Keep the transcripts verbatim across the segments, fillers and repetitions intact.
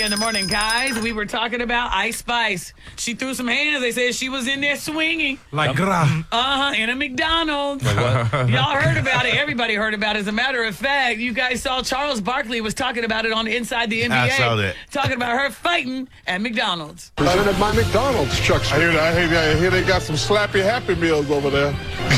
in the morning, guys. We were talking about Ice Spice. She threw some hands. They said she was in there swinging. Like gra. Uh-huh, in a McDonald's. Y'all heard about it. Everybody heard about it. As a matter of fact, you guys saw Charles Barkley was talking about it on Inside the N B A. I saw that. Talking about her fighting at McDonald's. Presented by McDonald's, Chuck. I hear, I, hear, I hear they got some slappy Happy Meals over there.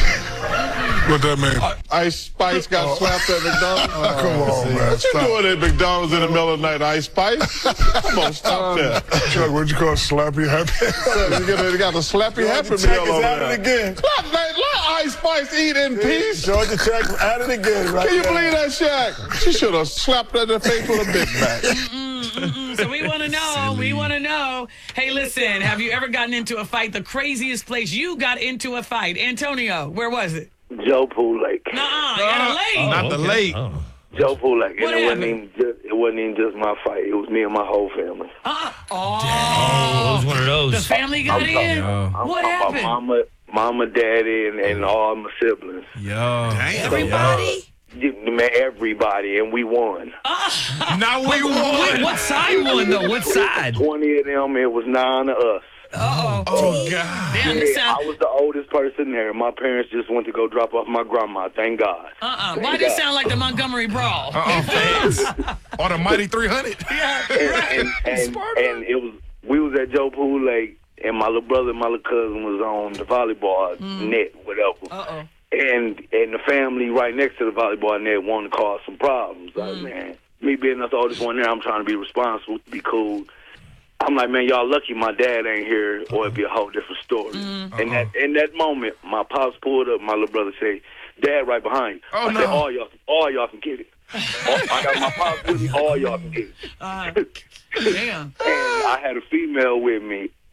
What that mean? Uh, Ice Spice got oh. slapped at McDonald's. Oh, come on, man. What Stop. you doing at McDonald's in the middle of the night, Ice Spice? Come on, stop that. Chuck, what'd you call slappy happy? They got, they got a slappy Happy Meal over at there. it again. Let, let, let Ice Spice eat in peace. Georgia Tech at it again, right? Can you now. believe that, Shaq? She should have slapped her in the face with a Big Mac. Mm-mm, so we want to know, Silly. we want to know, hey, listen, have you ever gotten into a fight? The craziest place you got into a fight. Antonio, where was it? Joe Pool Lake. Nuh-uh, at a lake. Oh, Not the okay. lake. Oh. Joe Pool Lake. What and it happened? wasn't, even just, it wasn't even just my fight. It was me and my whole family. Uh, oh, Oh, it was one of those. the family got I'm in. talking- Yeah. What I'm talking happened? about Mama, mama, daddy, and, and all my siblings. Yo. Damn. Everybody? You- Man, everybody, and we won. Now we Wait, won. what side won, though? What side? twenty of them, it was nine of us. Uh-oh. Oh, God. Damn, this Yeah, I sound, was the oldest person there. My parents just went to go drop off my grandma. Thank God. uh-uh. Why does it sound like the Montgomery Brawl? Uh-uh, fans. Or the Mighty three hundred. Yeah, And, right. and, and, and it was we was at Joe Pool Lake, and my little brother and my little cousin was on the volleyball net, whatever. Uh-oh. And and the family right next to the volleyball net wanted to cause some problems. Like, man, me being the oldest one there, I'm trying to be responsible, be cool. I'm like, man, y'all lucky my dad ain't here, or it'd be a whole different story. And that in that moment, my pops pulled up. My little brother said, "Dad, right behind you." Oh, I no. said, "All y'all, all y'all can get it. All, I got my pops with me. All y'all can get it." Uh, damn. And I had a female with me,